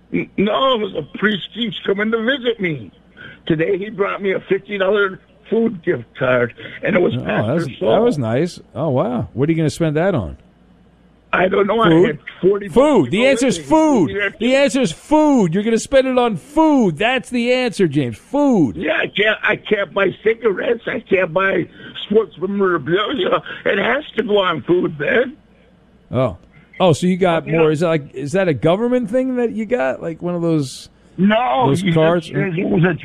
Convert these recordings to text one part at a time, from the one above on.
No, the priest keeps coming to visit me. Today he brought me a $50 food gift card, and it was Pastor Saul. That was nice. Oh, wow. What are you going to spend that on? I don't know. Food? I had 40 Food. The answer is food. The answer is food. You're going to spend it on food. That's the answer, James. Food. Yeah, I can't buy cigarettes. I can't buy sports memorabilia. It has to go on food, Ben. Oh, so you got more. Is that a government thing that you got? Like one of those cards? It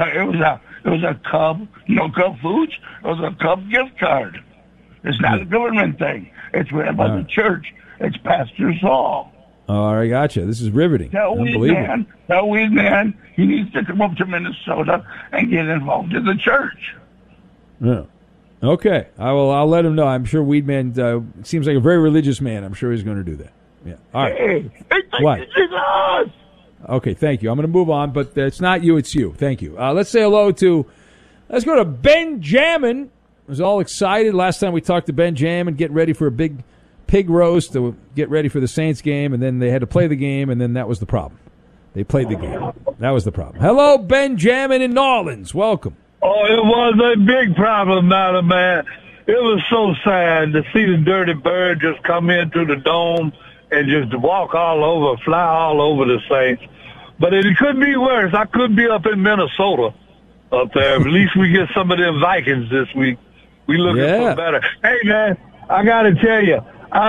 was a Cub, Cub Foods. It was a Cub gift card. It's not a government thing. It's ran by the church. It's Pastor Saul. All right, gotcha. This is riveting. Tell Weed Man he needs to come up to Minnesota and get involved in the church. Yeah. Okay. I'll let him know. I'm sure Weed Man seems like a very religious man. I'm sure he's going to do that. Yeah. All right. Hey, what? Jesus! Okay, thank you. I'm going to move on, but it's not you, it's you. Thank you. Let's say hello to, let's go to Benjamin. I was all excited last time we talked to Benjamin, getting ready for a big pig roast to get ready for the Saints game, and then they had to play the game, and then that was the problem. They played the game. That was the problem. Hello, Benjamin in New Orleans. Welcome. Oh, it was a big problem, Madam Man. It was so sad to see the dirty bird just come into the dome and just walk all over, fly all over the Saints. But it could be worse. I could be up in Minnesota up there. At least we get some of them Vikings this week. We looking for better. Hey, man, I got to tell you,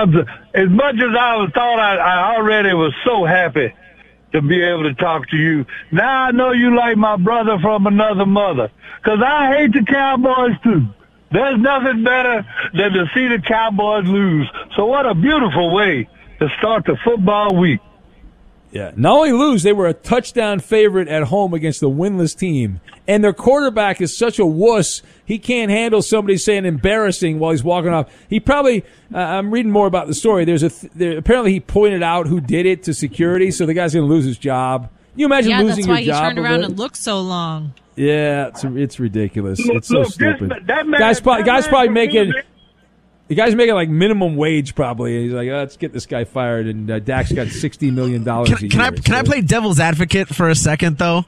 as much as I already was so happy to be able to talk to you. Now I know you like my brother from another mother, because I hate the Cowboys too. There's nothing better than to see the Cowboys lose. So what a beautiful way to start the football week. Yeah, not only lose, they were a touchdown favorite at home against the winless team. And their quarterback is such a wuss, he can't handle somebody saying embarrassing while he's walking off. He probably, I'm reading more about the story, apparently he pointed out who did it to security, so the guy's going to lose his job. Can you imagine losing your job? Yeah, that's why he turned around and looked so long. Yeah, it's ridiculous. It's so stupid. Guy's probably making... The guy's making like minimum wage probably. He's like, let's get this guy fired, and Dak's got $60 million a year. Can I play devil's advocate for a second, though?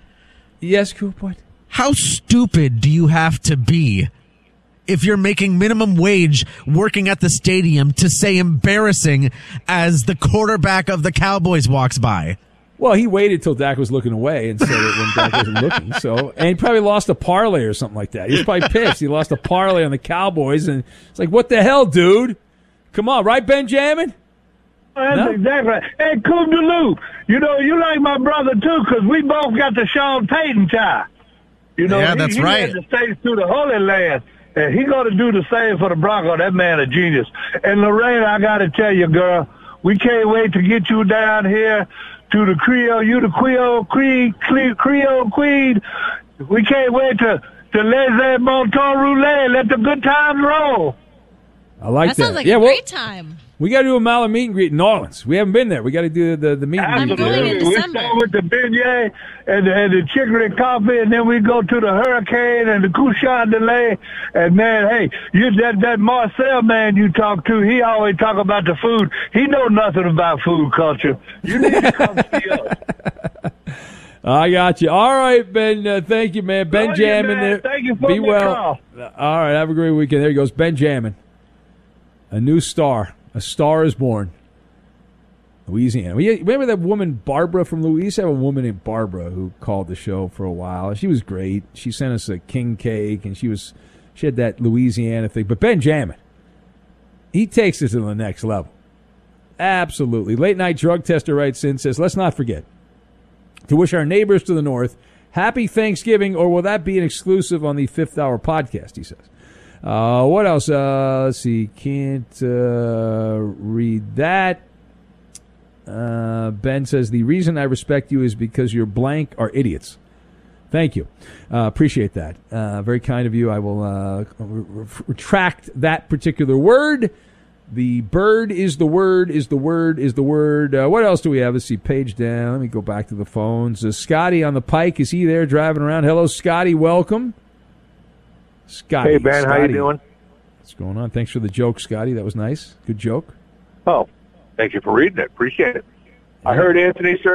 Yes, Coop, what? How stupid do you have to be if you're making minimum wage working at the stadium to say embarrassing as the quarterback of the Cowboys walks by? Well, he waited till Dak was looking away and said it when Dak wasn't looking. So, and he probably lost a parlay or something like that. He was probably pissed. He lost a parlay on the Cowboys, and it's like, what the hell, dude? Come on, right, Benjamin? That's exactly right. Hey, Coop DeLu, you like my brother, too, because we both got the Sean Payton tie. Yeah, that's right. He had to stay through the Holy Land, and he going to do the same for the Broncos. That man a genius. And, Lorraine, I got to tell you, girl, we can't wait to get you down here to the Creole, Creole Queen. We can't wait to laissez mon temps rouler, let the good times roll. I like that. That sounds like a great time. We got to do a Mala meet and greet in New Orleans. We haven't been there. We got to do the meet and I'm greet. going in December. We start with the beignet and the chicory coffee, and then we go to the hurricane and the couchon de lait. And man, hey, that Marcel man you talk to, he always talk about the food. He know nothing about food culture. You need to come see us. I got you. All right, Ben. Thank you, man. Benjamin there. Thank you for Be well. Call. All right. Have a great weekend. There he goes, Benjamin. A new star. A star is born. Louisiana. Remember that woman, Barbara from Louisiana? We used to have a woman named Barbara who called the show for a while. She was great. She sent us a king cake, and she had that Louisiana thing. But Benjamin, he takes it to the next level. Absolutely. Late night drug tester writes in, says, let's not forget to wish our neighbors to the north happy Thanksgiving, or will that be an exclusive on the Fifth Hour podcast, he says. What else? Let's see. Can't read that. Ben says, the reason I respect you is because your blank are idiots. Thank you. Appreciate that. Very kind of you. I will retract that particular word. The bird is the word, is the word, is the word. What else do we have? Let's see. Page down. Let me go back to the phones. Scotty on the Pike. Is he there driving around? Hello, Scotty. Welcome. Scotty. Hey, Ben. How you doing? What's going on? Thanks for the joke, Scotty. That was nice. Good joke. Oh, thank you for reading it. Appreciate it. I heard Anthony